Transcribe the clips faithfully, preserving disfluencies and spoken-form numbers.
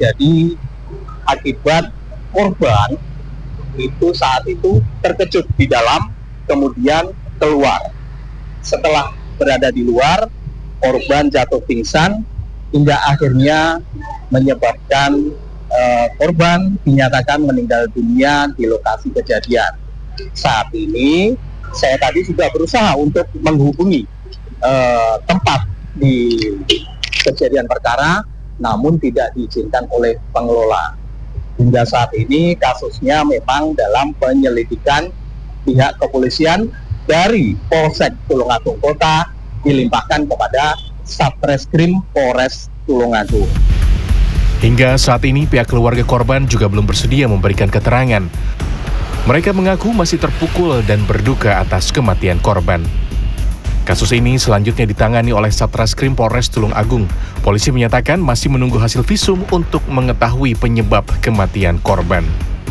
terjadi akibat korban itu saat itu terkejut di dalam, kemudian keluar. Setelah berada di luar, korban jatuh pingsan hingga akhirnya menyebabkan uh, korban dinyatakan meninggal dunia di lokasi kejadian. Saat ini saya tadi sudah berusaha untuk menghubungi uh, tempat di kejadian perkara, namun tidak diizinkan oleh pengelola. Hingga saat ini kasusnya memang dalam penyelidikan pihak kepolisian dari Polsek Tulungagung Kota dilimpahkan kepada Satreskrim Polres Tulungagung. Hingga saat ini pihak keluarga korban juga belum bersedia memberikan keterangan. Mereka mengaku masih terpukul dan berduka atas kematian korban. Kasus ini selanjutnya ditangani oleh Satreskrim Polres Tulungagung. Polisi menyatakan masih menunggu hasil visum untuk mengetahui penyebab kematian korban.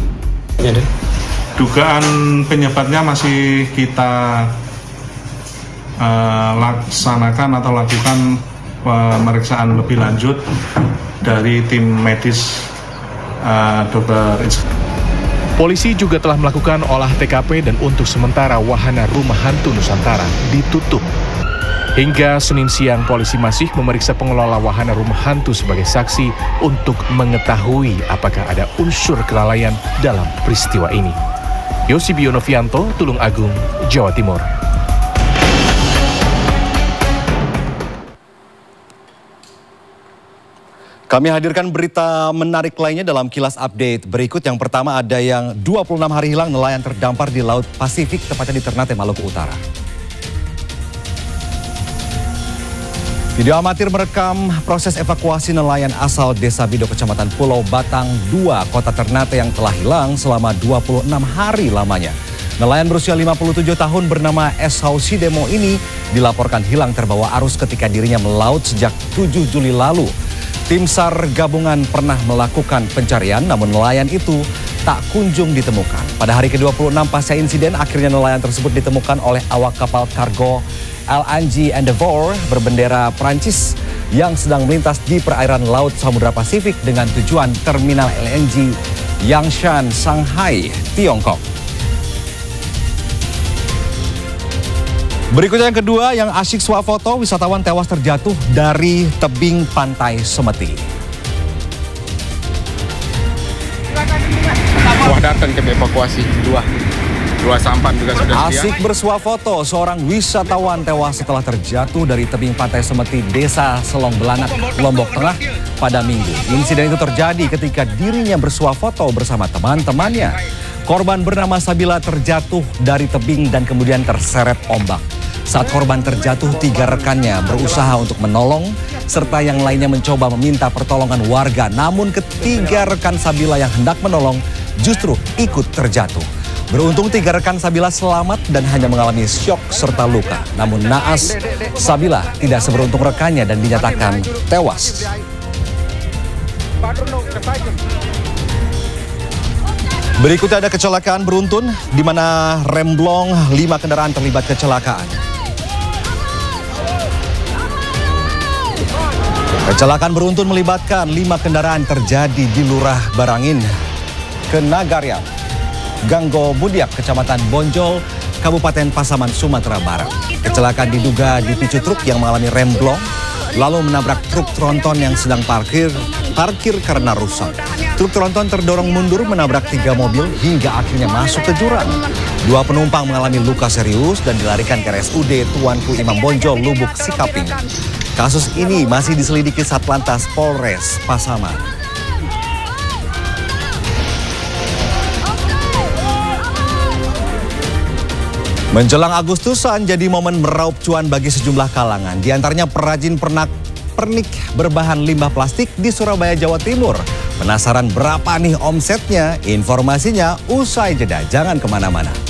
Dugaan penyebabnya masih kita uh, laksanakan atau lakukan pemeriksaan lebih lanjut dari tim medis uh, dokter. Polisi juga telah melakukan olah T K P dan untuk sementara wahana Rumah Hantu Nusantara ditutup. Hingga Senin siang, polisi masih memeriksa pengelola wahana Rumah Hantu sebagai saksi untuk mengetahui apakah ada unsur kelalaian dalam peristiwa ini. Yosibio Novianto, Tulungagung, Jawa Timur. Kami hadirkan berita menarik lainnya dalam Kilas Update berikut. Yang pertama, ada yang dua puluh enam hari hilang nelayan terdampar di Laut Pasifik, tepatnya di Ternate, Maluku Utara. Video amatir merekam proses evakuasi nelayan asal Desa Bido, Kecamatan Pulau Batang dua, Kota Ternate yang telah hilang selama dua puluh enam hari lamanya. Nelayan berusia lima puluh tujuh tahun bernama S. Hausidemo ini dilaporkan hilang terbawa arus ketika dirinya melaut sejak tujuh Juli lalu. Tim SAR gabungan pernah melakukan pencarian, namun nelayan itu tak kunjung ditemukan. Pada hari ke dua puluh enam pasca insiden, akhirnya nelayan tersebut ditemukan oleh awak kapal kargo L N G Endeavour berbendera Prancis yang sedang melintas di perairan Laut Samudra Pasifik dengan tujuan terminal L N G Yangshan, Shanghai, Tiongkok. Berikutnya yang kedua, yang asyik swafoto, wisatawan tewas terjatuh dari tebing pantai Semeti. Wah, datang ke evakuasi dua. Dua sampan juga sudah siap. Asyik bersuah foto, seorang wisatawan tewas setelah terjatuh dari tebing pantai Semeti, Desa Selong Belanak, Lombok Tengah pada Minggu. Insiden itu terjadi ketika dirinya bersuah foto bersama teman-temannya. Korban bernama Sabila terjatuh dari tebing dan kemudian terseret ombak. Saat korban terjatuh, tiga rekannya berusaha untuk menolong, serta yang lainnya mencoba meminta pertolongan warga. Namun ketiga rekan Sabila yang hendak menolong justru ikut terjatuh. Beruntung tiga rekan Sabila selamat dan hanya mengalami syok serta luka. Namun naas, Sabila tidak seberuntung rekannya dan dinyatakan tewas. Berikutnya ada kecelakaan beruntun di mana remblong lima kendaraan terlibat kecelakaan. Kecelakaan beruntun melibatkan lima kendaraan terjadi di Lurah Barangin, Kenagaryang, Ganggo Budiak, Kecamatan Bonjol, Kabupaten Pasaman, Sumatera Barat. Kecelakaan diduga dipicu truk yang mengalami remblong, lalu menabrak truk tronton yang sedang parkir, parkir karena rusak. Truk tronton terdorong mundur menabrak tiga mobil hingga akhirnya masuk ke jurang. Dua penumpang mengalami luka serius dan dilarikan ke R S U D Tuanku Imam Bonjol, Lubuk Sikaping. Kasus ini masih diselidiki Satlantas Polres Pasaman. Menjelang Agustusan jadi momen meraup cuan bagi sejumlah kalangan. Di antaranya perajin pernak pernik berbahan limbah plastik di Surabaya, Jawa Timur. Penasaran berapa nih omsetnya? Informasinya usai jeda, jangan kemana-mana.